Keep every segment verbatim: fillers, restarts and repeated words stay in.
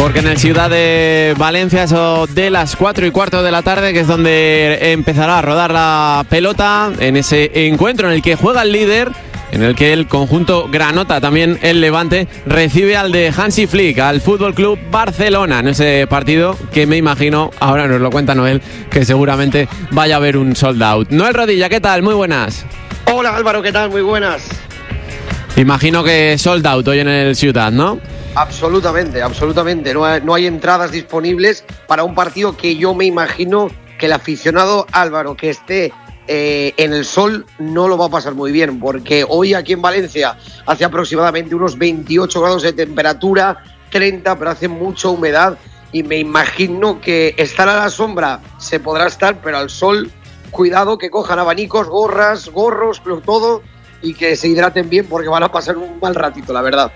Porque en el Ciudad de Valencia, eso de las cuatro y cuarto de la tarde, que es donde empezará a rodar la pelota, en ese encuentro en el que juega el líder, en el que el conjunto granota, también el Levante, recibe al de Hansi Flick, al F C Barcelona, en ese partido que me imagino, ahora nos lo cuenta Noel, que seguramente vaya a haber un sold out. Noel Rodilla, ¿qué tal? Muy buenas. Hola Álvaro, ¿qué tal? Muy buenas. Imagino que sold out hoy en el Ciudad, ¿no? Absolutamente, absolutamente. No hay, no hay entradas disponibles para un partido que yo me imagino que el aficionado Álvaro que esté eh, en el sol no lo va a pasar muy bien, porque hoy aquí en Valencia hace aproximadamente unos veintiocho grados de temperatura, treinta, pero hace mucha humedad y me imagino que estar a la sombra se podrá estar, pero al sol, cuidado que cojan abanicos, gorras, gorros, todo, y que se hidraten bien porque van a pasar un mal ratito, la verdad.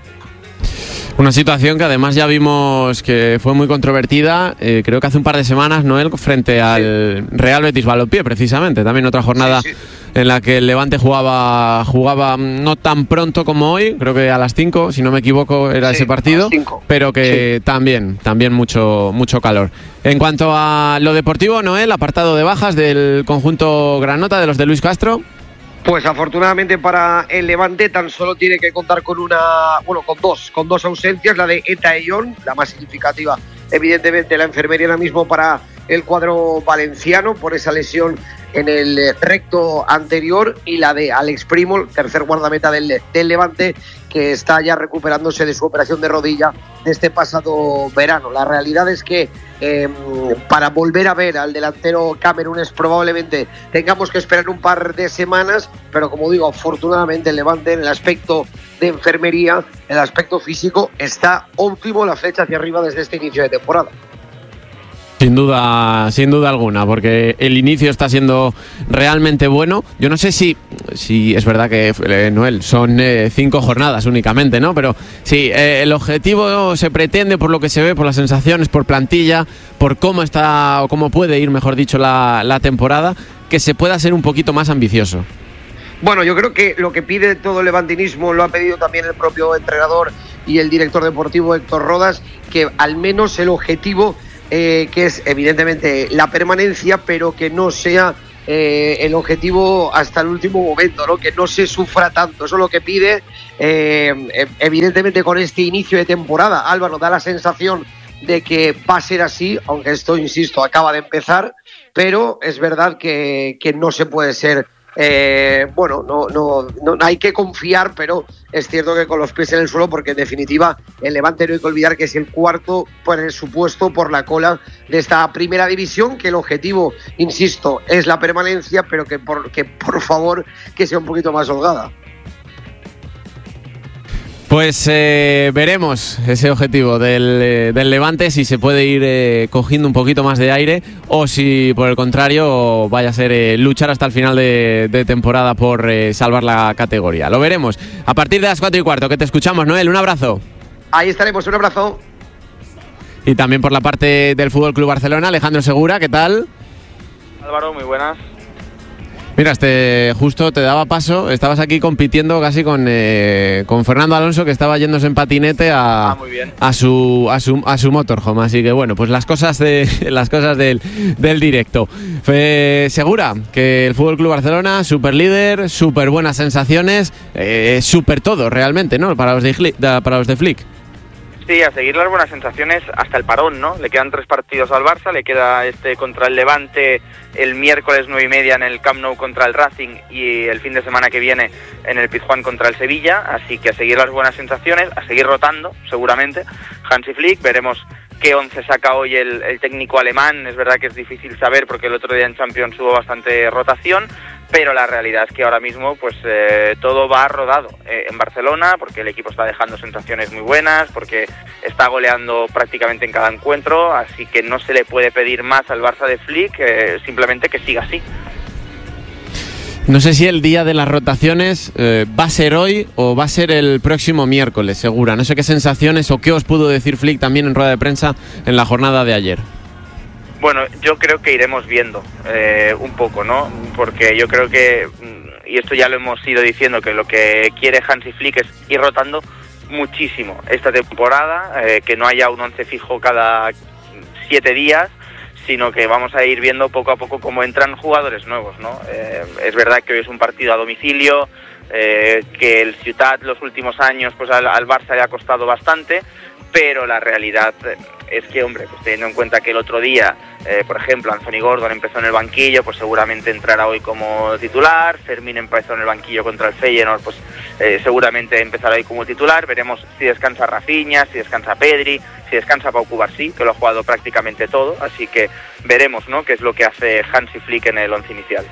Una situación que además ya vimos que fue muy controvertida, eh, creo que hace un par de semanas, Noel, frente al sí. Real Betis Balompié, precisamente. También otra jornada sí, sí. en la que el Levante jugaba jugaba no tan pronto como hoy, creo que a las cinco, si no me equivoco, era sí, ese partido, pero que sí. también, también mucho, mucho calor. En cuanto a lo deportivo, Noel, apartado de bajas del conjunto granota, de los de Luis Castro. Pues afortunadamente para el Levante tan solo tiene que contar con una, bueno, con dos, con dos ausencias, la de Eta Eyón, la más significativa, evidentemente la enfermería ahora mismo para el cuadro valenciano por esa lesión en el recto anterior, y la de Alex Primo, tercer guardameta del, del Levante, que está ya recuperándose de su operación de rodilla de este pasado verano. La realidad es que eh, para volver a ver al delantero camerunés probablemente tengamos que esperar un par de semanas, pero como digo, afortunadamente el Levante en el aspecto de enfermería, el aspecto físico, está óptimo, la flecha hacia arriba desde este inicio de temporada. Sin duda, sin duda alguna, porque el inicio está siendo realmente bueno. Yo no sé si, si es verdad que, eh, Noel, son eh, cinco jornadas únicamente, ¿no? Pero sí, eh, el objetivo se pretende, por lo que se ve, por las sensaciones, por plantilla, por cómo está, o cómo puede ir, mejor dicho, la, la temporada, que se pueda ser un poquito más ambicioso. Bueno, yo creo que lo que pide todo el levantinismo lo ha pedido también el propio entrenador y el director deportivo Héctor Rodas, que al menos el objetivo... Eh, que es evidentemente la permanencia, pero que no sea eh, el objetivo hasta el último momento, ¿no? Que no se sufra tanto. Eso es lo que pide, eh, evidentemente con este inicio de temporada. Álvaro, da la sensación de que va a ser así, aunque esto, insisto, acaba de empezar, pero es verdad que, que no se puede ser... Eh, bueno, no, no, no hay que confiar, pero es cierto que con los pies en el suelo, porque en definitiva el Levante no hay que olvidar que es el cuarto presupuesto por la cola de esta primera división, que el objetivo, insisto, es la permanencia, pero que por, que por favor que sea un poquito más holgada. Pues eh, veremos ese objetivo del, eh, del Levante, si se puede ir eh, cogiendo un poquito más de aire, o si por el contrario vaya a ser eh, luchar hasta el final de, de temporada por eh, salvar la categoría. Lo veremos a partir de las cuatro y cuarto, que te escuchamos, Noel, un abrazo. Ahí estaremos, un abrazo. Y también por la parte del F C Barcelona, Alejandro Segura, ¿qué tal? Álvaro, muy buenas. Mira, este, justo te daba paso, estabas aquí compitiendo casi con, eh, con Fernando Alonso, que estaba yéndose en patinete a, ah, muy bien. a su a su a su motorhome, así que bueno, pues las cosas de las cosas del, del directo. Fue segura que el F C Barcelona, super líder, súper buenas sensaciones, eh, súper todo realmente, ¿no? Para los de para los de Flick. Sí, a seguir las buenas sensaciones hasta el parón, ¿no? Le quedan tres partidos al Barça, le queda este contra el Levante el miércoles nueve y media en el Camp Nou contra el Racing, y el fin de semana que viene en el Pizjuán contra el Sevilla, así que a seguir las buenas sensaciones, a seguir rotando, seguramente, Hansi Flick. Veremos qué once saca hoy el, el técnico alemán. Es verdad que es difícil saber porque el otro día en Champions hubo bastante rotación, pero la realidad es que ahora mismo pues eh, todo va rodado eh, en Barcelona, porque el equipo está dejando sensaciones muy buenas, porque está goleando prácticamente en cada encuentro, así que no se le puede pedir más al Barça de Flick, eh, simplemente que siga así. No sé si el día de las rotaciones eh, va a ser hoy o va a ser el próximo miércoles, Segura. No sé qué sensaciones o qué os pudo decir Flick también en rueda de prensa en la jornada de ayer. Bueno, yo creo que iremos viendo eh, un poco, ¿no? Porque yo creo que, y esto ya lo hemos ido diciendo, que lo que quiere Hansi Flick es ir rotando muchísimo esta temporada, eh, que no haya un once fijo cada siete días, sino que vamos a ir viendo poco a poco cómo entran jugadores nuevos, ¿no? Eh, es verdad que hoy es un partido a domicilio, eh, que el Ciutat los últimos años pues al, al Barça le ha costado bastante, pero la realidad es que, hombre, pues teniendo en cuenta que el otro día, eh, por ejemplo, Anthony Gordon empezó en el banquillo, pues seguramente entrará hoy como titular. Fermín empezó en el banquillo contra el Feyenoord, pues eh, seguramente empezará hoy como titular. Veremos si descansa Rafinha, si descansa Pedri, si descansa Pau Cubarsí, que lo ha jugado prácticamente todo, así que veremos, ¿no?, qué es lo que hace Hansi Flick en el once inicial.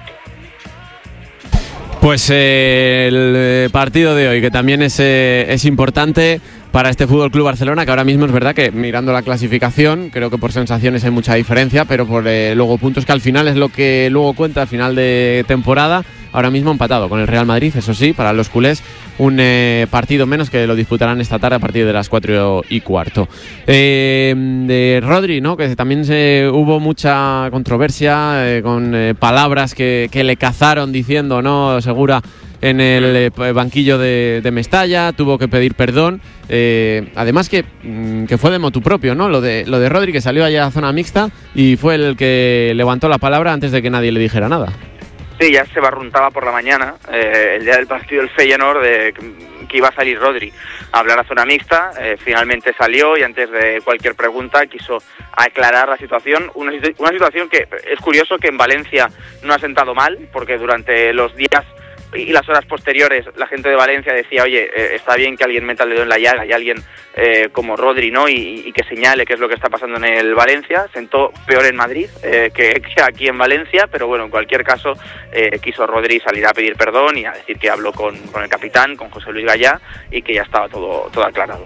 Pues eh, el partido de hoy, que también es, eh, es importante para este Fútbol Club Barcelona, que ahora mismo es verdad que mirando la clasificación, creo que por sensaciones hay mucha diferencia, pero por eh, luego puntos, que al final es lo que luego cuenta al final de temporada. Ahora mismo empatado con el Real Madrid, eso sí, para los culés, un eh, partido menos que lo disputarán esta tarde a partir de las cuatro y cuarto. Eh, de Rodri, ¿no?, que también se, hubo mucha controversia eh, con eh, palabras que, que le cazaron diciendo, ¿no?, Segura, en el eh, banquillo de, de Mestalla, tuvo que pedir perdón. Eh, además que, que fue de motu propio, ¿no?, lo de, lo de Rodri, que salió allá a zona mixta y fue el que levantó la palabra antes de que nadie le dijera nada. Sí, ya se barruntaba por la mañana, eh, el día del partido del Feyenoord, de que iba a salir Rodri a hablar a zona mixta. Eh, finalmente salió y antes de cualquier pregunta quiso aclarar la situación. Una, una situación que es curioso que en Valencia no ha sentado mal, porque durante los días y las horas posteriores la gente de Valencia decía, oye, eh, está bien que alguien meta el dedo en la llaga y alguien eh, como Rodri, ¿no?, y, y que señale qué es lo que está pasando en el Valencia. Sentó peor en Madrid eh, que, que aquí en Valencia, pero bueno, en cualquier caso eh, quiso Rodri salir a pedir perdón y a decir que habló con, con el capitán, con José Luis Gallá, y que ya estaba todo, todo aclarado.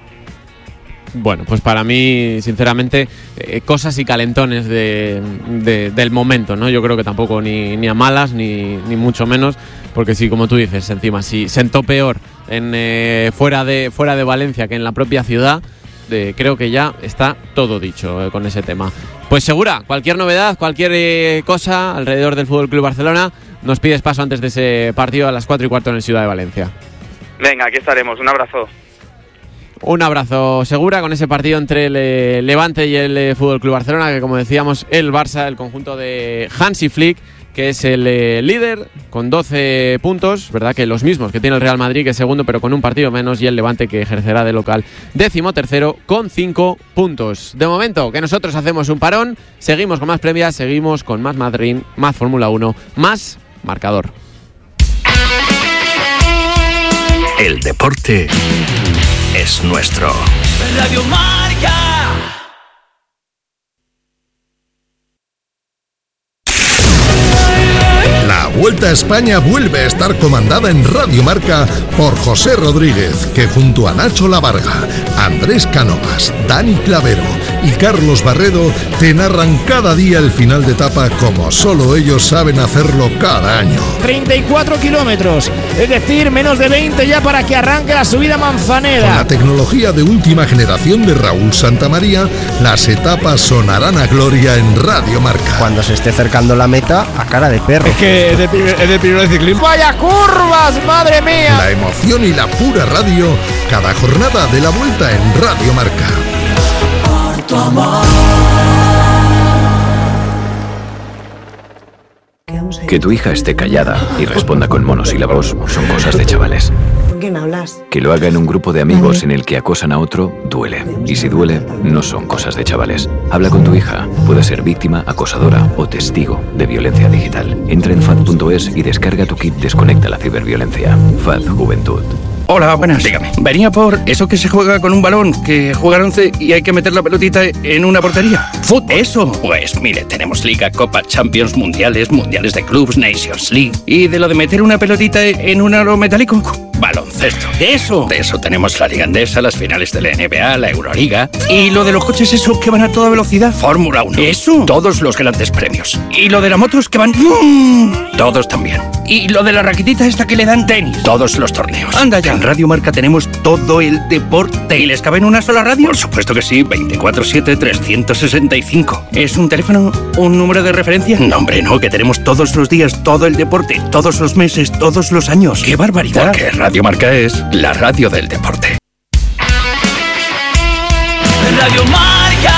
Bueno, pues para mí, sinceramente, eh, cosas y calentones de, de, del momento, ¿no? Yo creo que tampoco ni, ni a malas, ni, ni mucho menos, porque sí, como tú dices, encima, si sentó peor en eh, fuera de fuera de Valencia que en la propia ciudad, eh, creo que ya está todo dicho eh, con ese tema. Pues Segura, cualquier novedad, cualquier eh, cosa alrededor del Fútbol Club Barcelona, nos pides paso antes de ese partido a las cuatro y cuarto en el Ciudad de Valencia. Venga, aquí estaremos, un abrazo. Un abrazo, Segura, con ese partido entre el eh, Levante y el eh, Fútbol Club Barcelona, que como decíamos, el Barça, el conjunto de Hansi Flick, que es el eh, líder con doce puntos, verdad que los mismos que tiene el Real Madrid, que es segundo, pero con un partido menos, y el Levante, que ejercerá de local, décimo tercero con cinco puntos. De momento, que nosotros hacemos un parón, seguimos con más previas, seguimos con más Madrid, más Fórmula uno, más marcador. El deporte es nuestro. Radio Marca. La Vuelta a España vuelve a estar comandada en Radio Marca por José Rodríguez, que junto a Nacho Lavarga, Andrés Cánovas, Dani Clavero y Carlos Barredo te narran cada día el final de etapa como solo ellos saben hacerlo cada año. treinta y cuatro kilómetros, es decir, menos de veinte ya para que arranque la subida Manzanera. Con la tecnología de última generación de Raúl Santamaría, las etapas sonarán a gloria en Radio Marca. Cuando se esté acercando la meta, a cara de perro. Es que es de, es de primer ciclismo. ¡Vaya curvas, madre mía! La emoción y la pura radio, cada jornada de la Vuelta en Radio Marca. Por tu amor. Que tu hija esté callada y responda con monosílabos son cosas de chavales. ¿Con quién hablas? Que lo haga en un grupo de amigos en el que acosan a otro, duele. Y si duele, no son cosas de chavales. Habla con tu hija. Puede ser víctima, acosadora o testigo de violencia digital. Entra en F A D punto es y descarga tu kit Desconecta la ciberviolencia. F A D Juventud. Hola, buenas. Dígame. Venía por eso que se juega con un balón, que juegan once y hay que meter la pelotita en una portería. ¿Fútbol? Eso. Pues mire, tenemos Liga, Copa, Champions, Mundiales, Mundiales de Clubs, Nations League. ¿Y de lo de meter una pelotita en un aro metálico? Baloncesto. ¿De eso? De eso tenemos la Liga Andesa, las finales de la N B A, la Euroliga. ¿Y lo de los coches eso que van a toda velocidad? Fórmula uno. ¿Eso? Todos los grandes premios. ¿Y lo de las motos que van? ¡Mmm! Todos también. ¿Y lo de la raquetita esta que le dan tenis? Todos los torneos. Anda ya. En Radio Marca tenemos todo el deporte. ¿Y les cabe en una sola radio? Por supuesto que sí, veinticuatro siete trescientos sesenta y cinco. ¿Es un teléfono? ¿Un número de referencia? No, hombre, no, que tenemos todos los días todo el deporte, todos los meses, todos los años. ¡Qué barbaridad! Porque Radio Marca es la radio del deporte. Radio Marca.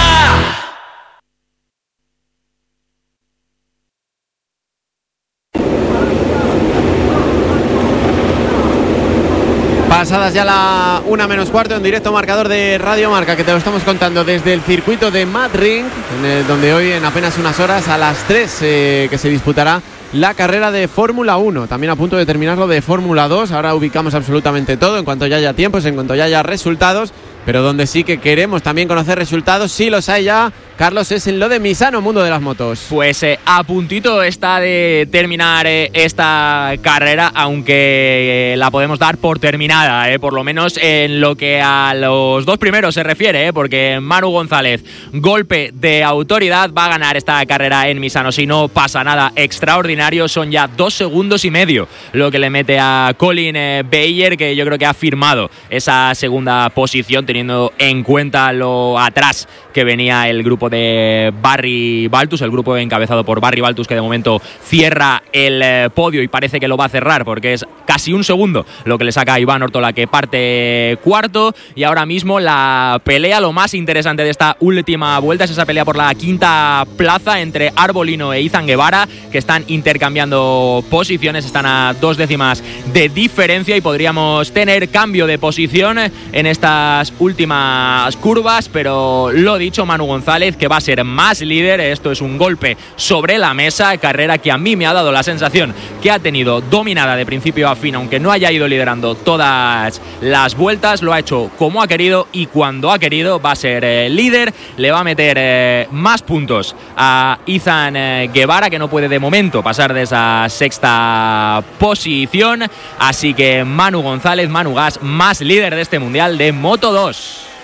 Pasadas ya la una menos cuarto, en directo marcador de Radio Marca, que te lo estamos contando desde el circuito de Madrid, en el, donde hoy en apenas unas horas, a las tres, eh, que se disputará la carrera de Fórmula uno. También a punto de terminar lo de Fórmula dos. Ahora ubicamos absolutamente todo en cuanto ya haya tiempos, en cuanto ya haya resultados. Pero donde sí que queremos también conocer resultados, sí los hay ya, Carlos, es en lo de Misano, mundo de las motos. Pues eh, a puntito está de terminar eh, esta carrera, aunque eh, la podemos dar por terminada, eh, por lo menos en lo que a los dos primeros se refiere, eh, porque Manu González, golpe de autoridad, va a ganar esta carrera en Misano. Si no pasa nada extraordinario, son ya dos segundos y medio lo que le mete a Colin eh, Bayer, que yo creo que ha firmado esa segunda posición, teniendo en cuenta lo atrás que venía el grupo de Barry Baltus, el grupo encabezado por Barry Baltus, que de momento cierra el eh, podio y parece que lo va a cerrar porque es casi un segundo lo que le saca a Iván Ortola, que parte cuarto. Y ahora mismo la pelea, lo más interesante de esta última vuelta, es esa pelea por la quinta plaza entre Arbolino e Izan Guevara, que están intercambiando posiciones, están a dos décimas de diferencia y podríamos tener cambio de posición en estas últimas curvas, pero lo dicho, Manu González, que va a ser más líder. Esto es un golpe sobre la mesa, carrera que a mí me ha dado la sensación que ha tenido dominada de principio a fin, aunque no haya ido liderando todas las vueltas, lo ha hecho como ha querido y cuando ha querido. Va a ser eh, líder, le va a meter eh, más puntos a Izan eh, Guevara, que no puede de momento pasar de esa sexta posición, así que Manu González, Manu Gas, más líder de este Mundial de Moto dos.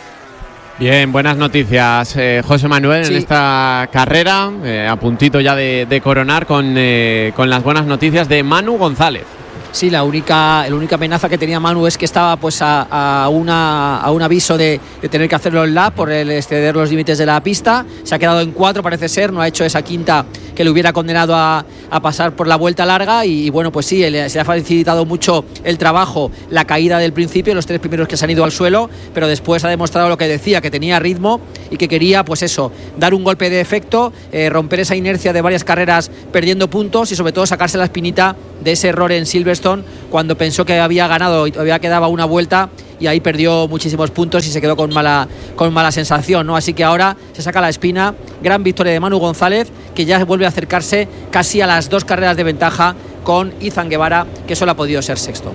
Bien, buenas noticias, eh, José Manuel, sí, en esta carrera, eh, a puntito ya de, de coronar con, eh, con las buenas noticias de Manu González. Sí, la única, la única amenaza que tenía Manu es que estaba pues a, a, una, a un aviso de, de tener que hacerlo en lap por el exceder los límites de la pista. Se ha quedado en cuatro, parece ser, no ha hecho esa quinta que le hubiera condenado a, a pasar por la vuelta larga y, y bueno, pues sí, se ha facilitado mucho el trabajo, la caída del principio, los tres primeros que se han ido al suelo, pero después ha demostrado lo que decía, que tenía ritmo y que quería, pues eso, dar un golpe de efecto, eh, romper esa inercia de varias carreras perdiendo puntos y sobre todo sacarse la espinita de ese error en Silverstone cuando pensó que había ganado y todavía quedaba una vuelta y ahí perdió muchísimos puntos y se quedó con mala, con mala sensación, ¿no? Así que ahora se saca la espina. Gran victoria de Manu González, que ya vuelve a acercarse casi a las dos carreras de ventaja con Izan Guevara, que solo ha podido ser sexto.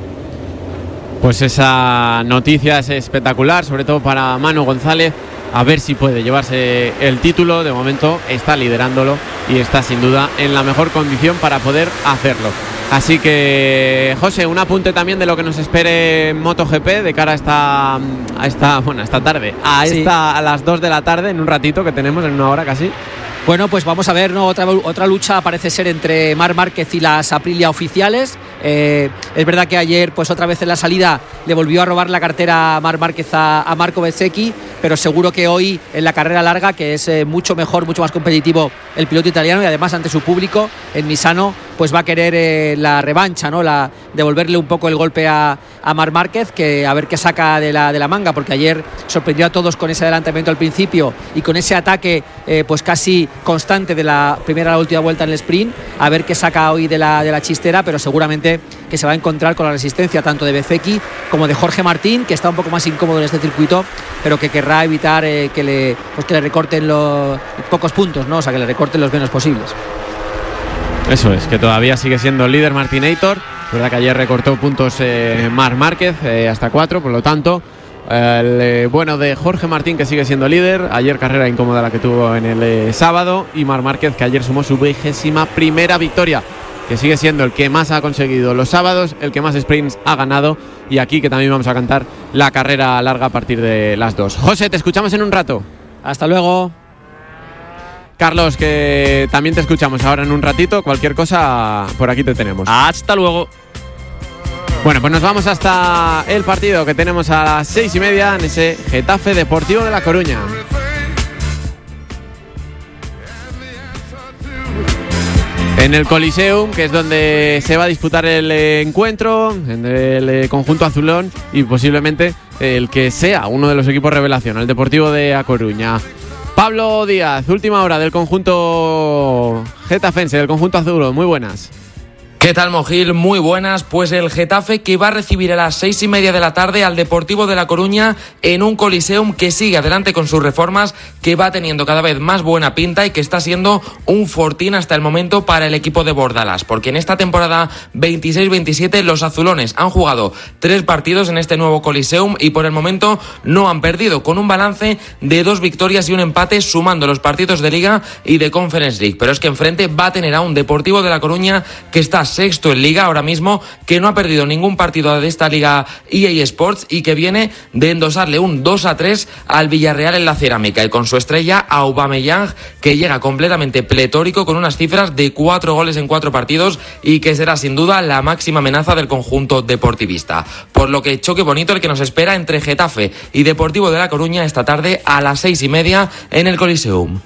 Pues esa noticia es espectacular, sobre todo para Manu González, a ver si puede llevarse el título. De momento está liderándolo y está sin duda en la mejor condición para poder hacerlo. Así que, José, un apunte también de lo que nos espere en MotoGP de cara a esta, a esta, bueno, a esta tarde, a esta, sí, a las dos de la tarde, en un ratito que tenemos, en una hora casi. Bueno, pues vamos a ver, ¿no? Otra, otra lucha parece ser entre Marc Márquez y las Aprilia oficiales. Eh, es verdad que ayer, pues otra vez en la salida, le volvió a robar la cartera Marc Márquez a, a Marco Bezzecchi, pero seguro que hoy en la carrera larga, que es eh, mucho mejor, mucho más competitivo el piloto italiano y además ante su público en Misano, pues va a querer eh, la revancha, ¿no? La, devolverle un poco el golpe a, a Marc Márquez, que a ver qué saca de la, de la manga, porque ayer sorprendió a todos con ese adelantamiento al principio y con ese ataque eh, pues casi constante de la primera a la última vuelta en el sprint. A ver qué saca hoy de la, de la chistera, pero seguramente que se va a encontrar con la resistencia tanto de Bezzecchi como de Jorge Martín, que está un poco más incómodo en este circuito, pero que querrá evitar eh, que, le, pues que le recorten los pocos puntos, ¿no? O sea, que le recorten los menos posibles. Eso es, que todavía sigue siendo líder Martinator. Es verdad que ayer recortó puntos eh, Marc Márquez eh, hasta cuatro, por lo tanto el eh, bueno de Jorge Martín, que sigue siendo líder. Ayer carrera incómoda la que tuvo en el eh, sábado, y Marc Márquez, que ayer sumó su vigésima primera victoria, que sigue siendo el que más ha conseguido los sábados, el que más sprints ha ganado, y aquí que también vamos a cantar la carrera larga a partir de las dos. José, te escuchamos en un rato. Hasta luego. Carlos, que también te escuchamos ahora en un ratito. Cualquier cosa, por aquí te tenemos. Hasta luego. Bueno, pues nos vamos hasta el partido que tenemos a las seis y media en ese Getafe Deportivo de La Coruña. en el Coliseum, que es donde se va a disputar el eh, encuentro, en el eh, conjunto azulón y posiblemente el que sea uno de los equipos revelación, el Deportivo de A Coruña. Pablo Díaz, última hora del conjunto getafense, del conjunto azulón, muy buenas. ¿Qué tal, Mojil? Muy buenas. Pues el Getafe, que va a recibir a las seis y media de la tarde al Deportivo de La Coruña en un Coliseum que sigue adelante con sus reformas, que va teniendo cada vez más buena pinta y que está siendo un fortín hasta el momento para el equipo de Bordalás, porque en esta temporada veintiséis veintisiete los azulones han jugado tres partidos en este nuevo Coliseum y por el momento no han perdido, con un balance de dos victorias y un empate sumando los partidos de Liga y de Conference League. Pero es que enfrente va a tener a un Deportivo de La Coruña que está sexto en Liga ahora mismo, que no ha perdido ningún partido de esta Liga E A Sports y que viene de endosarle un dos a tres al Villarreal en la Cerámica, y con su estrella Aubameyang, que llega completamente pletórico con unas cifras de cuatro goles en cuatro partidos y que será sin duda la máxima amenaza del conjunto deportivista. Por lo que choque bonito el que nos espera entre Getafe y Deportivo de La Coruña esta tarde a las seis y media en el Coliseum.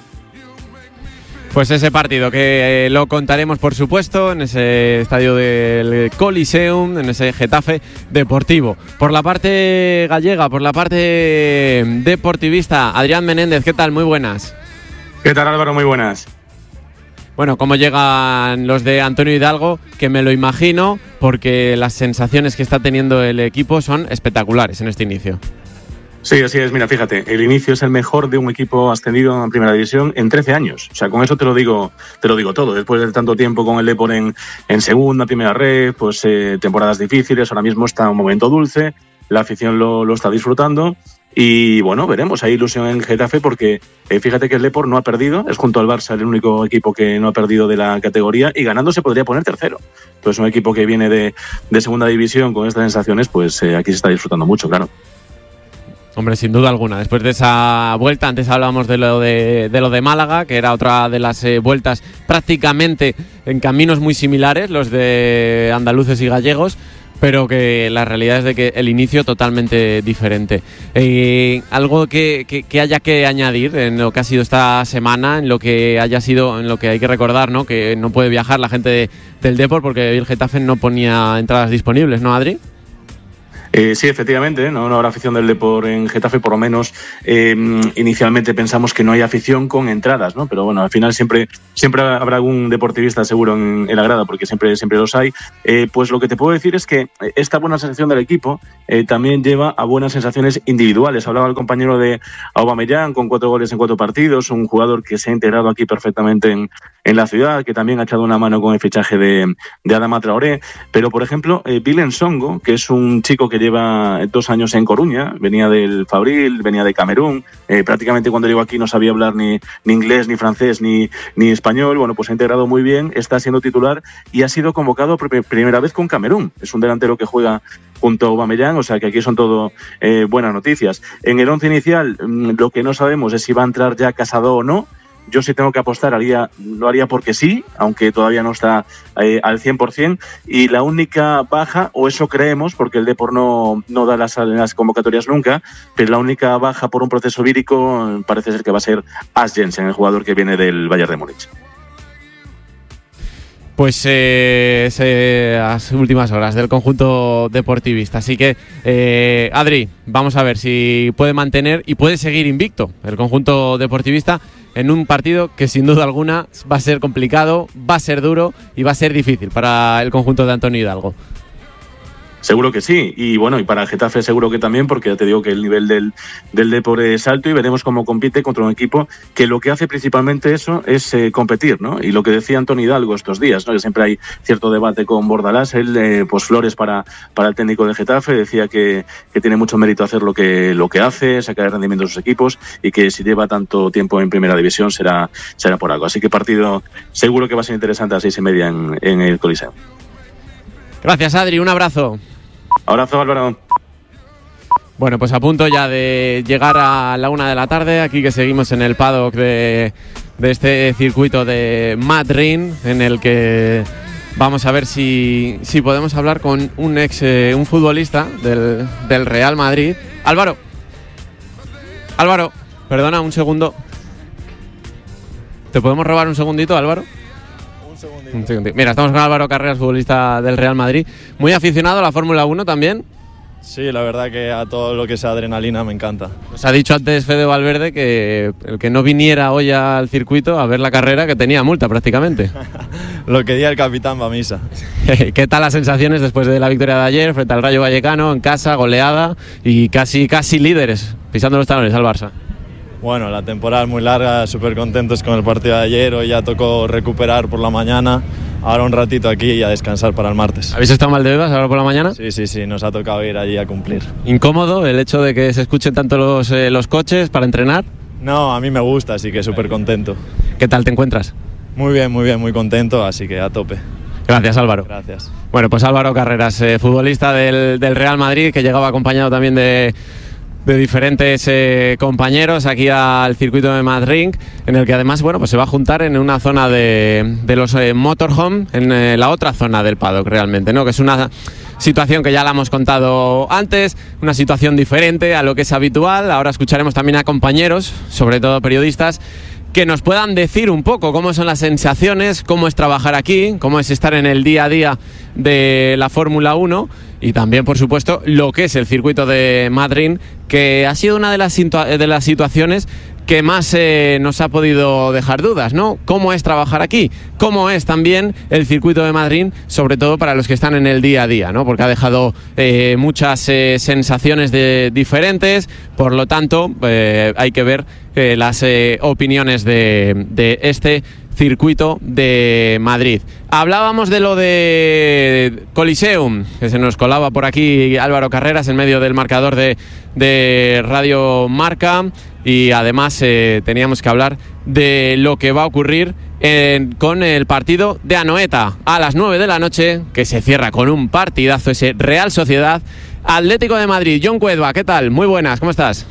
Pues ese partido que eh, lo contaremos, por supuesto, en ese estadio del Coliseum, en ese Getafe Deportivo. Por la parte gallega, por la parte deportivista, Adrián Menéndez, ¿qué tal? Muy buenas. ¿Qué tal, Álvaro? Muy buenas. Bueno, ¿cómo llegan los de Antonio Hidalgo? Que me lo imagino, porque las sensaciones que está teniendo el equipo son espectaculares en este inicio. Sí, así es. Mira, fíjate, el inicio es el mejor de un equipo ascendido en Primera División en trece años. O sea, con eso te lo digo te lo digo todo. Después de tanto tiempo con el Depor en, en segunda, primera red, pues eh, temporadas difíciles, ahora mismo está un momento dulce, la afición lo, lo está disfrutando y, bueno, veremos. Hay ilusión en Getafe porque eh, fíjate que el Depor no ha perdido, es junto al Barça el único equipo que no ha perdido de la categoría y ganando se podría poner tercero. Entonces, un equipo que viene de, de segunda división con estas sensaciones, pues eh, aquí se está disfrutando mucho, claro. Hombre, sin duda alguna. Después de esa vuelta, antes hablábamos de lo de, de lo de Málaga, que era otra de las eh, vueltas prácticamente en caminos muy similares, los de andaluces y gallegos, pero que la realidad es de que el inicio totalmente diferente. Eh, algo que, que, que haya que añadir en lo que ha sido esta semana, en lo que haya sido, en lo que hay que recordar, ¿no? Que no puede viajar la gente de, del Depor porque el Getafe no ponía entradas disponibles, ¿no, Adri? Eh, sí, efectivamente, no, no habrá afición del Depor en Getafe, por lo menos eh, inicialmente pensamos que no hay afición con entradas, ¿no? Pero bueno, al final siempre siempre habrá algún deportivista seguro en, en la grada, porque siempre siempre los hay. Eh, pues lo que te puedo decir es que esta buena sensación del equipo eh, también lleva a buenas sensaciones individuales. Hablaba el compañero de Aubameyang con cuatro goles en cuatro partidos, un jugador que se ha integrado aquí perfectamente en, en la ciudad, que también ha echado una mano con el fichaje de, de Adama Traoré. Pero, por ejemplo, eh, Bilen Songo, que es un chico que lleva dos años en Coruña, venía del Fabril, venía de Camerún, eh, prácticamente cuando llegó aquí no sabía hablar ni, ni inglés, ni francés, ni, ni español. Bueno, pues ha integrado muy bien, está siendo titular y ha sido convocado por primera vez con Camerún. Es un delantero que juega junto a Aubameyang, o sea que aquí son todo eh, buenas noticias. En el once inicial, lo que no sabemos es si va a entrar ya Casado o no. Yo sí tengo que apostar, haría, lo haría porque sí, aunque todavía no está eh, al cien por ciento. Y la única baja, o eso creemos, porque el Depor no, no da las, las convocatorias nunca, pero la única baja por un proceso vírico parece ser que va a ser As Jensen, el jugador que viene del Bayern de Múnich. Pues eh, se, las últimas horas del conjunto deportivista. Así que, eh, Adri, vamos a ver si puede mantener y puede seguir invicto el conjunto deportivista en un partido que sin duda alguna va a ser complicado, va a ser duro y va a ser difícil para el conjunto de Antonio Hidalgo. Seguro que sí, y bueno, y para Getafe seguro que también, porque ya te digo que el nivel del, del Depor es alto y veremos cómo compite contra un equipo que lo que hace principalmente eso es eh, competir, ¿no? Y lo que decía Antonio Hidalgo estos días, ¿no? Que siempre hay cierto debate con Bordalás, él, eh, pues flores para, para el técnico de Getafe, decía que, que tiene mucho mérito hacer lo que, lo que hace, sacar el rendimiento de sus equipos y que si lleva tanto tiempo en primera división será, será por algo. Así que partido seguro que va a ser interesante a las seis y media en, en el Coliseo. Gracias, Adri, un abrazo. Abrazo, Álvaro. Bueno, pues a punto ya de llegar a la una de la tarde, aquí que seguimos en el paddock de, de este circuito de Madrid, en el que vamos a ver si, si podemos hablar con un ex, eh, un futbolista del, del Real Madrid. Álvaro, Álvaro, perdona un segundo. ¿Te podemos robar un segundito, Álvaro? Un segundito. Mira, estamos con Álvaro Carreras, futbolista del Real Madrid. Muy aficionado a la Fórmula uno también. Sí, la verdad que a todo lo que sea adrenalina me encanta. Nos ha dicho antes Fede Valverde que el que no viniera hoy al circuito a ver la carrera que tenía multa prácticamente. Lo que diga el capitán va a misa. ¿Qué tal las sensaciones después de la victoria de ayer frente al Rayo Vallecano en casa, goleada y casi, casi líderes, pisando los talones al Barça? Bueno, la temporada es muy larga, súper contentos con el partido de ayer. Hoy ya tocó recuperar por la mañana. Ahora un ratito aquí y a descansar para el martes. ¿Habéis estado mal de bebas ahora por la mañana? Sí, sí, sí, nos ha tocado ir allí a cumplir. ¿Incómodo el hecho de que se escuchen tanto los, eh, los coches para entrenar? No, a mí me gusta, así que súper contento. ¿Qué tal te encuentras? Muy bien, muy bien, muy contento, así que a tope. Gracias, Álvaro. Gracias. Bueno, pues Álvaro Carreras, eh, futbolista del, del Real Madrid, que llegaba acompañado también de... de diferentes eh, compañeros aquí al circuito de Madrid, en el que además bueno pues se va a juntar en una zona de, de los eh, motorhome, en eh, la otra zona del paddock realmente, ¿no? Que es una situación que ya la hemos contado antes, una situación diferente a lo que es habitual. Ahora escucharemos también a compañeros, sobre todo periodistas, que nos puedan decir un poco cómo son las sensaciones, cómo es trabajar aquí, cómo es estar en el día a día de la Fórmula uno y también, por supuesto, lo que es el circuito de Madrid, que ha sido una de las, situa- de las situaciones que más eh, nos ha podido dejar dudas, ¿no? ¿Cómo es trabajar aquí? ¿Cómo es también el circuito de Madrid, sobre todo para los que están en el día a día, ¿no? Porque ha dejado eh, muchas eh, sensaciones de, diferentes, por lo tanto, eh, hay que ver eh, las eh, opiniones de, de este circuito de Madrid. Hablábamos de lo de Coliseum, que se nos colaba por aquí Álvaro Carreras en medio del marcador de, de Radio Marca, y además eh, teníamos que hablar de lo que va a ocurrir en, con el partido de Anoeta a las nueve de la noche, que se cierra con un partidazo, ese Real Sociedad Atlético de Madrid. John Cuedva, ¿qué tal? Muy buenas, ¿cómo estás?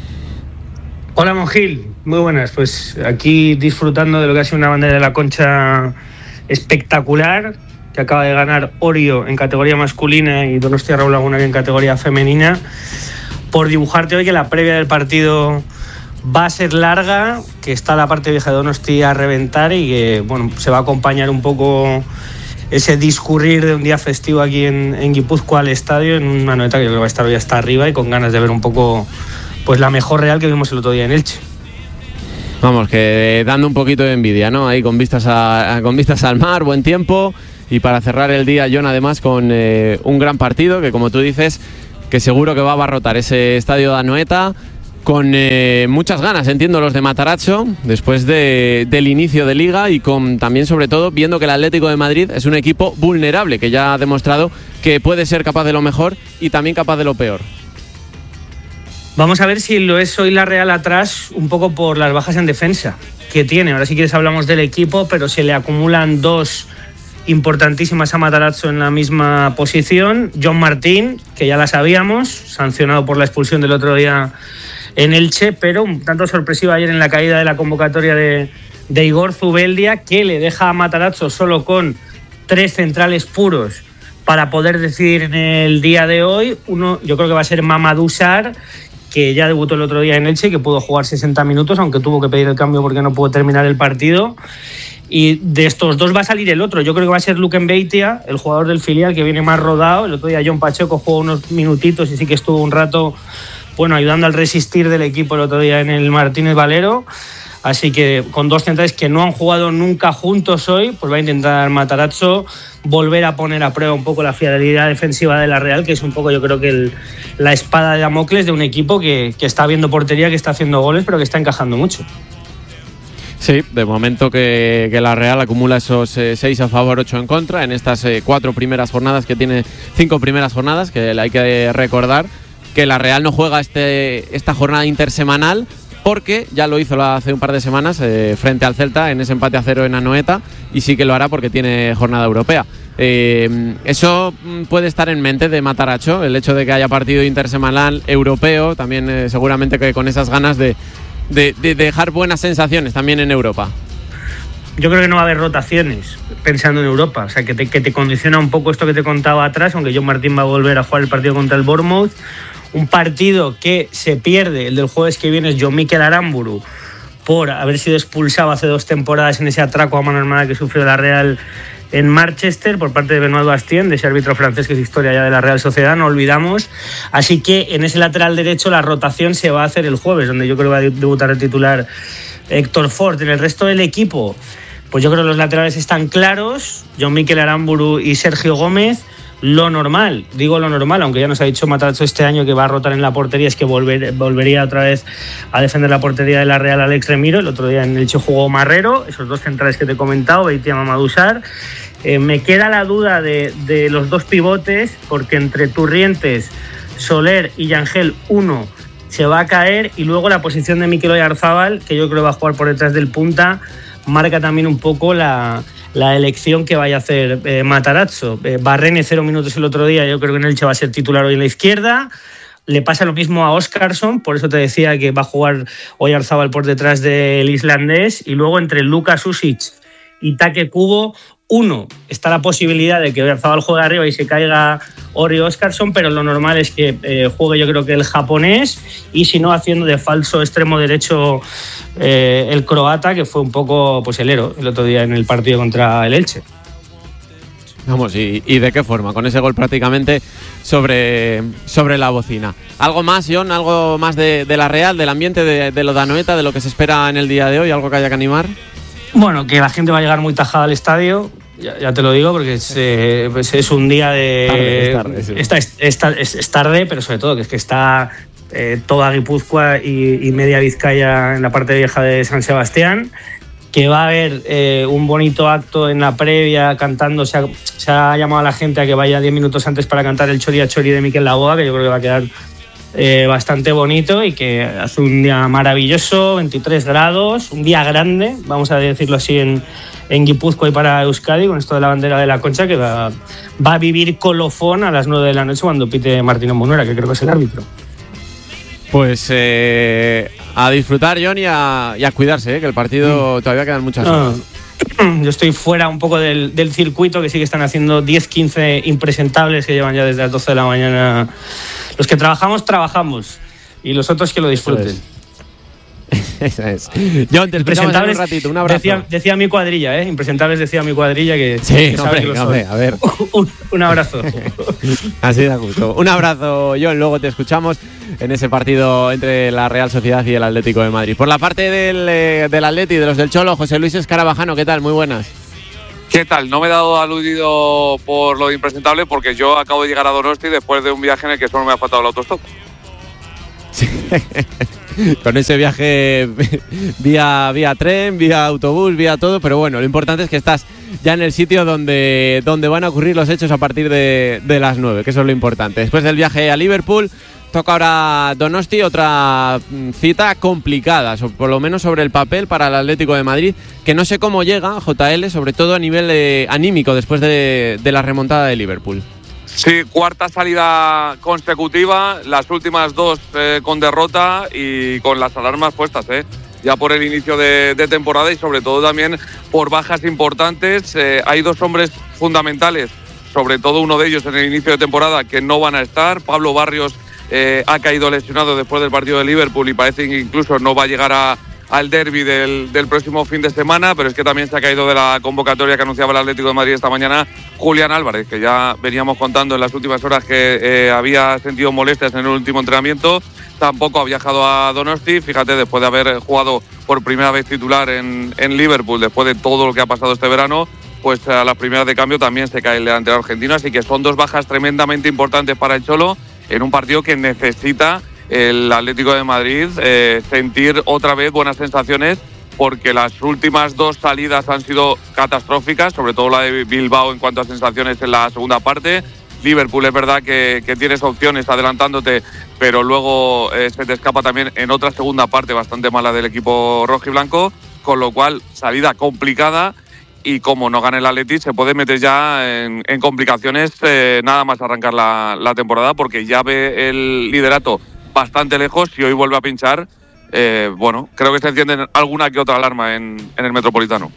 Hola Mongil, muy buenas. Pues aquí disfrutando de lo que ha sido una bandera de la Concha espectacular, que acaba de ganar Orio en categoría masculina y Donostia Raúl Laguna en categoría femenina. Por dibujarte hoy que la previa del partido va a ser larga, que está la parte vieja de Donostia a reventar y que bueno, se va a acompañar un poco ese discurrir de un día festivo aquí en, en Guipúzcoa al estadio, en una Anoeta que yo creo que va a estar hoy hasta arriba y con ganas de ver un poco pues la mejor Real que vimos el otro día en Elche. Vamos, que dando un poquito de envidia, ¿no? Ahí con vistas, a, con vistas al mar, buen tiempo, y para cerrar el día, John, además con eh, un gran partido que, como tú dices, que seguro que va a abarrotar ese estadio de Anoeta con eh, muchas ganas, entiendo, los de Matarazzo, después de, del inicio de Liga, y con también, sobre todo, viendo que el Atlético de Madrid es un equipo vulnerable, que ya ha demostrado que puede ser capaz de lo mejor y también capaz de lo peor. Vamos a ver si lo es hoy la Real atrás, un poco por las bajas en defensa que tiene. Ahora si quieres hablamos del equipo, pero se le acumulan dos importantísimas a Matarazzo en la misma posición. John Martín, que ya la sabíamos, sancionado por la expulsión del otro día en Elche, pero un tanto sorpresiva ayer en la caída de la convocatoria de, de Igor Zubeldia, que le deja a Matarazzo solo con tres centrales puros para poder decidir en el día de hoy. Uno, yo creo que va a ser Mamadou Sarr, que ya debutó el otro día en Elche, que pudo jugar sesenta minutos, aunque tuvo que pedir el cambio porque no pudo terminar el partido. Y de estos dos va a salir el otro. Yo creo que va a ser Luke Mbeitia, el jugador del filial, que viene más rodado. El otro día John Pacheco jugó unos minutitos y sí que estuvo un rato bueno, ayudando al resistir del equipo el otro día en el Martínez Valero. Así que con dos centrales que no han jugado nunca juntos hoy, pues va a intentar Matarazzo volver a poner a prueba un poco la fiabilidad defensiva de la Real, que es un poco, yo creo que el, la espada de Damocles de un equipo que, que está viendo portería, que está haciendo goles, pero que está encajando mucho. Sí, de momento que, que la Real acumula esos eh, seis a favor, ocho en contra en estas eh, cuatro primeras jornadas que tiene, cinco primeras jornadas, que hay que recordar que la Real no juega este, esta jornada intersemanal, porque ya lo hizo hace un par de semanas eh, frente al Celta en ese empate a cero en Anoeta, y sí que lo hará porque tiene jornada europea. Eh, eso puede estar en mente de Matarazzo, el hecho de que haya partido intersemanal europeo, también eh, seguramente que con esas ganas de, de, de dejar buenas sensaciones también en Europa. Yo creo que no va a haber rotaciones pensando en Europa, o sea que te, que te condiciona un poco esto que te contaba atrás, aunque John Martín va a volver a jugar el partido contra el Bournemouth. Un partido que se pierde, el del jueves que viene, es John Mikel Aramburu, por haber sido expulsado hace dos temporadas en ese atraco a mano armada que sufrió la Real en Manchester por parte de Benoît Bastien, de ese árbitro francés que es historia ya de la Real Sociedad, no olvidamos. Así que en ese lateral derecho la rotación se va a hacer el jueves, donde yo creo que va a debutar el titular Héctor Ford. En el resto del equipo, pues yo creo que los laterales están claros, John Mikel Aramburu y Sergio Gómez. Lo normal, digo lo normal, aunque ya nos ha dicho Matarazzo este año que va a rotar en la portería, es que volver, volvería otra vez a defender la portería de la Real Alex Remiro. El otro día en el Elche jugó Marrero, esos dos centrales que te he comentado, Beitia Mamadou Sarr. Eh, me queda la duda de, de los dos pivotes, porque entre Turrientes, Soler y Yangel uno se va a caer, y luego la posición de Mikel Oyarzábal, que yo creo va a jugar por detrás del punta, marca también un poco la... la elección que vaya a hacer eh, Matarazzo. Eh, Barrene cero minutos el otro día, yo creo que en Elche va a ser titular hoy en la izquierda. Le pasa lo mismo a Óskarsson, por eso te decía que va a jugar Oyarzábal por detrás del islandés. Y luego entre Luka Susic y Take Kubo, uno, está la posibilidad de que Oyarzábal juegue arriba y se caiga Ori Óskarsson, pero lo normal es que eh, juegue yo creo que el japonés, y si no, haciendo de falso extremo derecho eh, el croata, que fue un poco pues el héroe el otro día en el partido contra el Elche. Vamos, ¿y, y de qué forma? Con ese gol prácticamente sobre, sobre la bocina. ¿Algo más, John? ¿Algo más de, de la Real, del ambiente de, de lo de Anoeta, de lo que se espera en el día de hoy? ¿Algo que haya que animar? Bueno, que la gente va a llegar muy tajada al estadio, ya, ya te lo digo, porque es, eh, pues es un día de... Tarde, es tarde, sí. Está, es, es, es, es tarde, pero sobre todo que es que está eh, toda Guipúzcoa y, y media Vizcaya en la parte vieja de San Sebastián, que va a haber eh, un bonito acto en la previa cantando. Se ha, se ha llamado a la gente a que vaya diez minutos antes para cantar el Chori a Chori de Mikel Laboa, que yo creo que va a quedar eh, bastante bonito, y que hace un día maravilloso, veintitrés grados, un día grande, vamos a decirlo así, en, en Guipúzcoa y para Euskadi, con esto de la bandera de la Concha, que va, va a vivir colofón a las nueve de la noche cuando pite Martínez Munuera, que creo que es el árbitro. Pues eh, a disfrutar, John, y a, y a cuidarse, ¿eh? Que el partido mm. todavía quedan muchas horas. No, yo estoy fuera un poco del, del circuito, que sí que están haciendo diez quince impresentables que llevan ya desde las doce de la mañana. Los que trabajamos, trabajamos, y los otros que lo disfruten. Eso es. John, te escuchamos en un ratito. Un abrazo. Decía, decía mi cuadrilla, ¿eh? Impresentables decía mi cuadrilla que... Sí, que hombre, que hombre, a ver. un, un abrazo. Así da gusto. Un abrazo, John. Luego te escuchamos en ese partido entre la Real Sociedad y el Atlético de Madrid. Por la parte del, eh, del Atleti, de los del Cholo, José Luis Escarabajano, ¿qué tal? Muy buenas. ¿Qué tal? No me he dado aludido por lo de impresentable, porque yo acabo de llegar a Donosti después de un viaje en el que solo me ha faltado el autostop. Sí. Con ese viaje vía, vía tren, vía autobús, vía todo, pero bueno, lo importante es que estás ya en el sitio donde, donde van a ocurrir los hechos a partir de, de las nueve, que eso es lo importante. Después del viaje a Liverpool, toca ahora Donosti, otra cita complicada, por lo menos sobre el papel, para el Atlético de Madrid, que no sé cómo llega J L, sobre todo a nivel eh, anímico, después de, de la remontada de Liverpool. Sí, cuarta salida consecutiva, las últimas dos eh, con derrota y con las alarmas puestas, eh, ya por el inicio de, de temporada y sobre todo también por bajas importantes. Eh, hay dos hombres fundamentales, sobre todo uno de ellos en el inicio de temporada, que no van a estar. Pablo Barrios eh, ha caído lesionado después del partido de Liverpool y parece que incluso no va a llegar a al derbi del, del próximo fin de semana, pero es que también se ha caído de la convocatoria que anunciaba el Atlético de Madrid esta mañana Julián Álvarez, que ya veníamos contando en las últimas horas que eh, había sentido molestias en el último entrenamiento. Tampoco ha viajado a Donosti, fíjate, después de haber jugado por primera vez titular en, en Liverpool, después de todo lo que ha pasado este verano, pues a las primeras de cambio también se cae el delantero argentino, así que son dos bajas tremendamente importantes para el Cholo en un partido que necesita el Atlético de Madrid eh, sentir otra vez buenas sensaciones, porque las últimas dos salidas han sido catastróficas, sobre todo la de Bilbao en cuanto a sensaciones en la segunda parte. Liverpool es verdad que, que tienes opciones adelantándote, pero luego eh, se te escapa también en otra segunda parte bastante mala del equipo rojiblanco, con lo cual salida complicada, y como no gane el Atleti se puede meter ya en, en complicaciones eh, nada más arrancar la, la temporada, porque ya ve el liderato bastante lejos y hoy vuelve a pinchar. Eh, bueno, creo que se enciende alguna que otra alarma en, en el Metropolitano.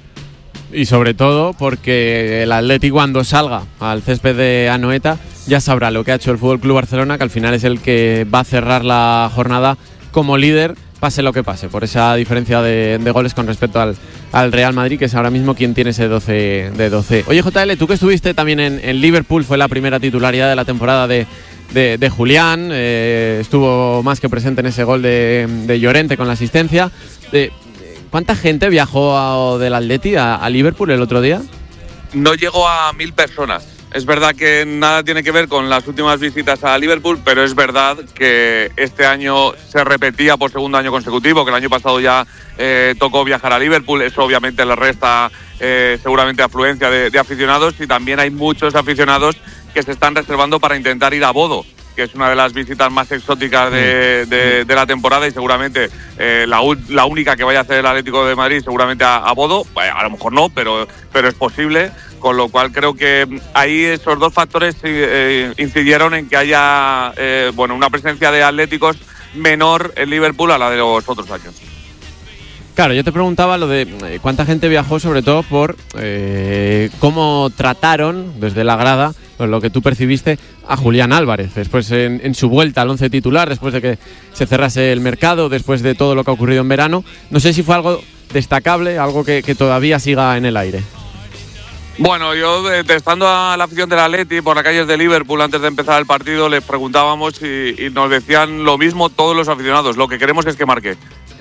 Y sobre todo porque el Atleti, cuando salga al césped de Anoeta, ya sabrá lo que ha hecho el F C Barcelona, que al final es el que va a cerrar la jornada como líder, pase lo que pase, por esa diferencia de, de goles con respecto al, al Real Madrid, que es ahora mismo quien tiene ese doce de doce. Oye, J L, tú que estuviste también en, en Liverpool, fue la primera titularidad de la temporada de, de, de Julián, eh, estuvo más que presente en ese gol de, de Llorente con la asistencia. Eh, ¿Cuánta gente viajó a, del Atleti a, a Liverpool el otro día? No llegó a mil personas. Es verdad que nada tiene que ver con las últimas visitas a Liverpool, pero es verdad que este año se repetía por segundo año consecutivo, que el año pasado ya eh, tocó viajar a Liverpool. Eso obviamente le resta eh, seguramente afluencia de, de aficionados, y también hay muchos aficionados que se están reservando para intentar ir a Bodo, que es una de las visitas más exóticas de, de, de la temporada, y seguramente eh, la, la única que vaya a hacer el Atlético de Madrid, seguramente a, a Bodo. Bueno, a lo mejor no, pero, pero es posible, con lo cual creo que ahí esos dos factores eh, incidieron en que haya eh, bueno, una presencia de atléticos menor en Liverpool a la de los otros años. Claro, yo te preguntaba lo de eh, cuánta gente viajó, sobre todo por eh, cómo trataron desde la grada, pues lo que tú percibiste, a Julián Álvarez, después en, en su vuelta al once titular, después de que se cerrase el mercado, después de todo lo que ha ocurrido en verano. No sé si fue algo destacable, algo que, que todavía siga en el aire. Bueno, yo eh, estando a la afición del Atleti por las calles de Liverpool antes de empezar el partido, les preguntábamos y, y nos decían lo mismo todos los aficionados: lo que queremos es que marque.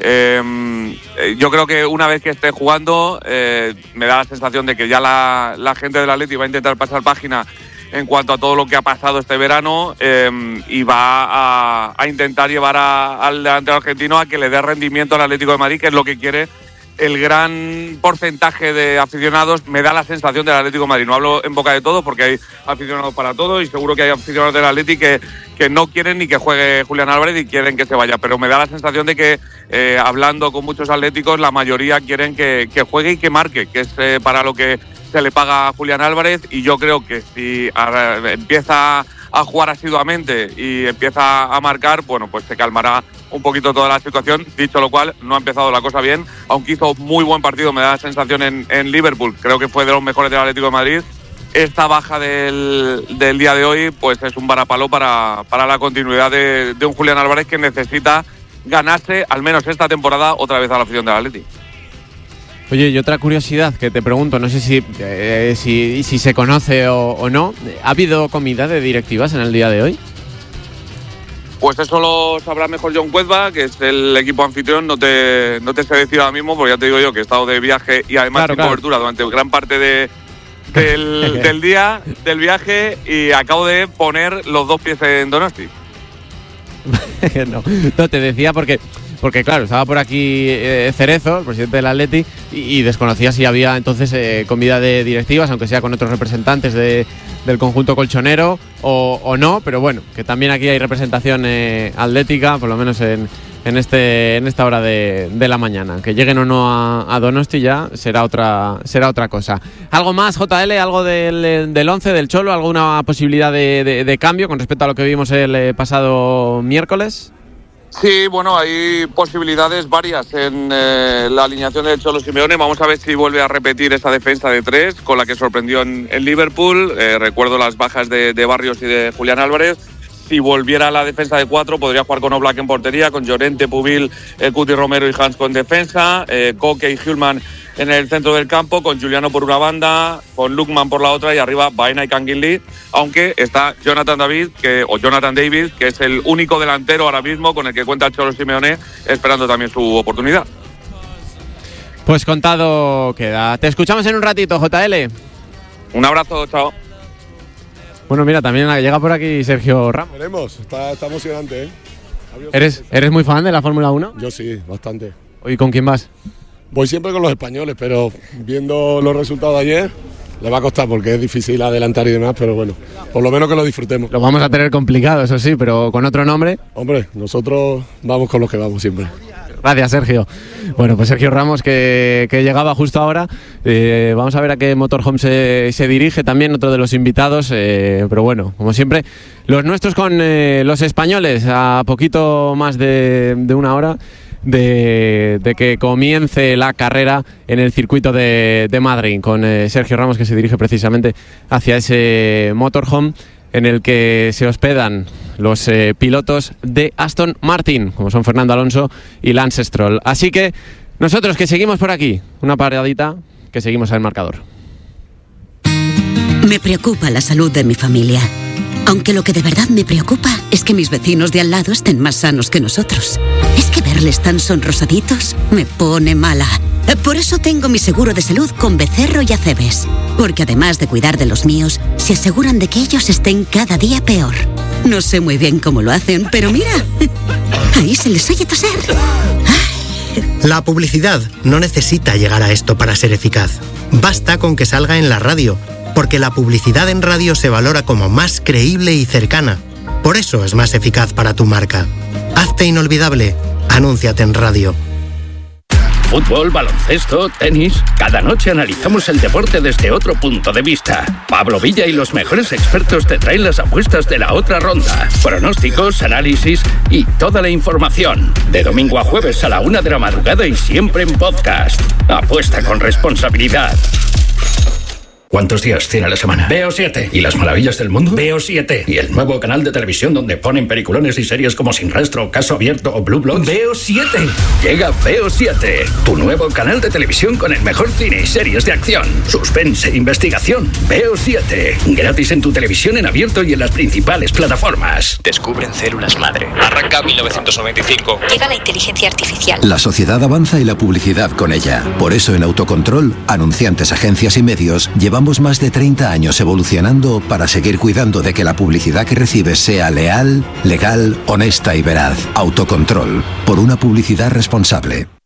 Eh, yo creo que una vez que esté jugando, eh, me da la sensación de que ya la, la gente del Atleti va a intentar pasar página en cuanto a todo lo que ha pasado este verano, eh, y va a, a intentar llevar a, al delantero argentino a que le dé rendimiento al Atlético de Madrid, que es lo que quiere el gran porcentaje de aficionados. Me da la sensación del Atlético de Madrid. No hablo en boca de todos, porque hay aficionados para todo, y seguro que hay aficionados del Atleti que, que no quieren ni que juegue Julián Álvarez y quieren que se vaya. Pero me da la sensación de que, eh, hablando con muchos atléticos, la mayoría quieren que, que juegue y que marque, que es eh, para lo que se le paga a Julián Álvarez. Y yo creo que si a, empieza a jugar asiduamente y empieza a marcar, bueno, pues se calmará un poquito toda la situación. Dicho lo cual, no ha empezado la cosa bien, aunque hizo muy buen partido, me da la sensación, en, en Liverpool. Creo que fue de los mejores del Atlético de Madrid. Esta baja del, del día de hoy, pues es un varapalo para, para la continuidad de, de un Julián Álvarez que necesita ganarse, al menos esta temporada, otra vez a la afición del Atleti. Oye, y otra curiosidad que te pregunto, no sé si, eh, si, si se conoce o, o no, ¿ha habido comida de directivas en el día de hoy? Pues eso lo sabrá mejor John Cuezba, que es el equipo anfitrión. No te, no te sé decir ahora mismo, porque ya te digo yo que he estado de viaje y además claro, sin claro. cobertura durante gran parte de, del, del día del viaje, y acabo de poner los dos pies en Donosti. no, no, te decía porque, porque claro, estaba por aquí eh, Cerezo, el presidente del Atleti, y, y desconocía si había entonces eh, comida de directivas, aunque sea con otros representantes de, del conjunto colchonero o, o no, pero bueno, que también aquí hay representación eh, atlética, por lo menos en, en, este, en esta hora de, de la mañana. Que lleguen o no a, a Donosti ya será otra, será otra cosa. ¿Algo más, J L? ¿Algo del, del once, del Cholo? ¿Alguna posibilidad de, de, de cambio con respecto a lo que vimos el eh, pasado miércoles? Sí, bueno, hay posibilidades varias en eh, la alineación del Cholo Simeone. Vamos a ver si vuelve a repetir esa defensa de tres con la que sorprendió en, en Liverpool. Eh, recuerdo las bajas de, de Barrios y de Julián Álvarez. Si volviera a la defensa de cuatro, podría jugar con Oblak en portería, con Llorente, Pubil, eh, Cuti Romero y Hans con defensa, eh, Koke y Hjulman en el centro del campo, con Juliano por una banda, con Lukman por la otra, y arriba Baena y Canguilí, aunque está Jonathan David, que, o Jonathan David, que es el único delantero ahora mismo con el que cuenta el Cholo Simeone, esperando también su oportunidad. Pues contado queda. Te escuchamos en un ratito, J L. Un abrazo, chao. Bueno, mira, también llega por aquí Sergio Ramos. Veremos, está, está emocionante, ¿eh? ¿Eres, ¿Eres muy fan de la Fórmula uno? Yo sí, bastante. ¿Y con quién vas? Voy siempre con los españoles, pero viendo los resultados de ayer, le va a costar porque es difícil adelantar y demás, pero bueno, por lo menos que lo disfrutemos. Lo vamos a tener complicado, eso sí, pero con otro nombre. Hombre, nosotros vamos con los que vamos siempre. Gracias, Sergio. Bueno, pues Sergio Ramos, que, que llegaba justo ahora. Eh, vamos a ver a qué motorhome se, se dirige también, otro de los invitados. Eh, pero bueno, como siempre, los nuestros con eh, los españoles, a poquito más de, de una hora de, de que comience la carrera en el circuito de, de Madrid, con eh, Sergio Ramos, que se dirige precisamente hacia ese motorhome en el que se hospedan los eh, pilotos de Aston Martin, como son Fernando Alonso y Lance Stroll. Así que nosotros que seguimos por aquí, una paradita, que seguimos al marcador. Me preocupa la salud de mi familia. Aunque lo que de verdad me preocupa es que mis vecinos de al lado estén más sanos que nosotros. Es que verles tan sonrosaditos me pone mala. Por eso tengo mi seguro de salud con Becerro y Acebes. Porque además de cuidar de los míos, se aseguran de que ellos estén cada día peor. No sé muy bien cómo lo hacen, pero mira, ahí se les oye toser. La publicidad no necesita llegar a esto para ser eficaz. Basta con que salga en la radio, porque la publicidad en radio se valora como más creíble y cercana. Por eso es más eficaz para tu marca. Hazte inolvidable. Anúnciate en radio. Fútbol, baloncesto, tenis. Cada noche analizamos el deporte desde otro punto de vista. Pablo Villa y los mejores expertos te traen las apuestas de la otra ronda. Pronósticos, análisis y toda la información. De domingo a jueves a la una de la madrugada y siempre en podcast. Apuesta con responsabilidad. ¿Cuántos días tiene la semana? Veo siete. ¿Y las maravillas del mundo? Veo siete. ¿Y el nuevo canal de televisión donde ponen peliculones y series como Sin Rastro, Caso Abierto o Blue Bloods? Veo siete. Llega Veo siete, tu nuevo canal de televisión con el mejor cine y series de acción, suspense e investigación. Veo siete. Gratis en tu televisión en abierto y en las principales plataformas. Descubren células madre. Arranca mil novecientos noventa y cinco. Llega la inteligencia artificial. La sociedad avanza y la publicidad con ella. Por eso en Autocontrol, anunciantes, agencias y medios, llevamos más de treinta años evolucionando para seguir cuidando de que la publicidad que recibes sea leal, legal, honesta y veraz. Autocontrol, por una publicidad responsable.